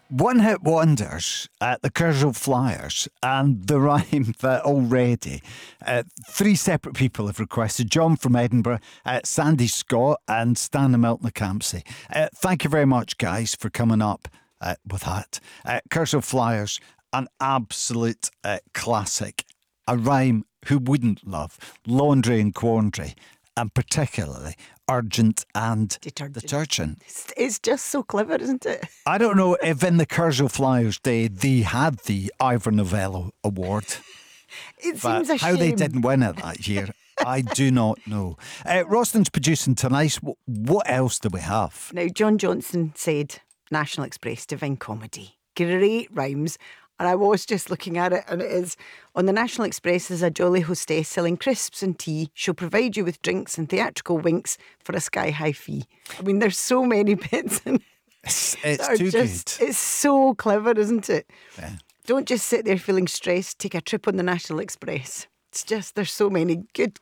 One Hit Wonders at the Kershaw Flyers, and the rhyme that already three separate people have requested. John from Edinburgh, Sandy Scott and Stan Milton Campsie. Thank you very much, guys, for coming up with that. Kershaw Flyers, an absolute classic. A rhyme who wouldn't love. Laundry and quandary, and particularly urgent and detergent. It's just so clever, isn't it? I don't know if in the Kershaw Flyers day they had the Ivor Novello Award. It seems a shame. How they didn't win it that year, I do not know. Roston's producing tonight. What else do we have? Now, John Johnson said, National Express, divine comedy. Great rhymes. And I was just looking at it, and it is, on the National Express is a jolly hostess selling crisps and tea. She'll provide you with drinks and theatrical winks for a sky-high fee. I mean, there's so many bits in it. It's too good. It's so clever, isn't it? Yeah. Don't just sit there feeling stressed. Take a trip on the National Express. It's just, there's so many good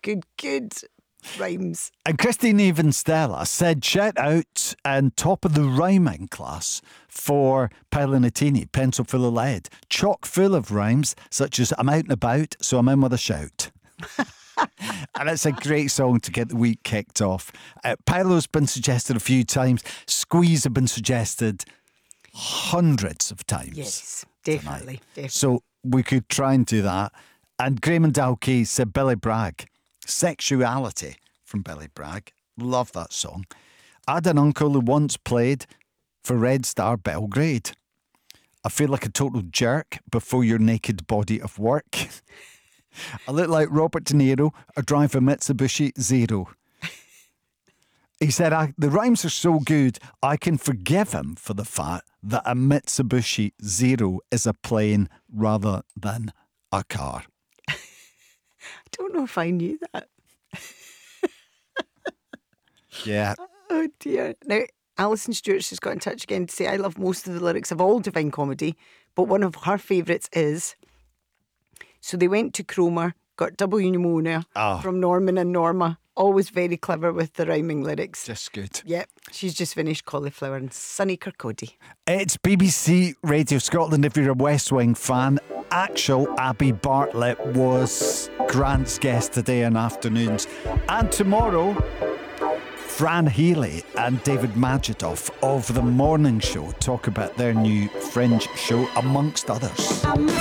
rhymes. And Christine Evan-Stella said shout out and top of the rhyming class for Pilanatini, Pencil Full of Lead. Chock full of rhymes such as I'm out and about, so I'm in with a shout. And it's a great song to get the week kicked off. Pilo's been suggested a few times. Squeeze have been suggested hundreds of times. Yes, definitely. So we could try and do that. And Graham and Dalkey said Billy Bragg. Sexuality from Billy Bragg. Love that song. I had an uncle who once played for Red Star Belgrade. I feel like a total jerk before your naked body of work. I look like Robert De Niro. I drive a Mitsubishi Zero. He said, the rhymes are so good, I can forgive him for the fact that a Mitsubishi Zero is a plane rather than a car. I don't know if I knew that. Yeah. Oh dear. Now, Alison Stewart's just got in touch again to say I love most of the lyrics of all Divine Comedy, but one of her favourites is, so they went to Cromer, got double pneumonia from Norman and Norma. Always very clever with the rhyming lyrics. Just good. Yep. She's just finished Cauliflower in sunny Kirkcaldy. It's BBC Radio Scotland. If you're a West Wing fan, actual Abby Bartlett was Grant's guest today in afternoons. And tomorrow, Fran Healy and David Majidoff of The Morning Show talk about their new Fringe show, amongst others.